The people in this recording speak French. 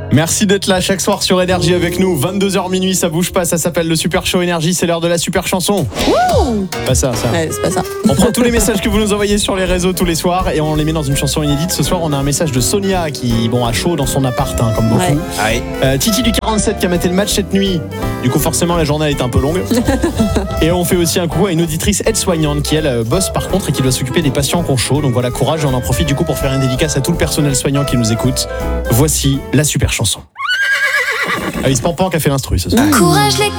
Merci d'être là chaque soir sur Énergie avec nous. 22h minuit, ça bouge pas, ça s'appelle le Super Show Énergie, c'est l'heure de la super chanson. Pas ça. Ouais, c'est pas ça. On prend tous les messages que vous nous envoyez sur les réseaux tous les soirs et on les met dans une chanson inédite. Ce soir, on a un message de Sonia qui a chaud dans son appart, comme beaucoup. Ouais. Titi du 47 qui a maté le match cette nuit. Du coup, forcément, la journée est un peu longue. Et on fait aussi un coucou à une auditrice aide-soignante qui, elle, bosse par contre et qui doit s'occuper des patients qui ont chaud. Donc voilà, courage. Et on en profite du coup pour faire une dédicace à tout le personnel soignant qui nous écoute. Voici la super chanson. Ah oui, c'est Pampan qui a fait l'instru ce soir. Courage les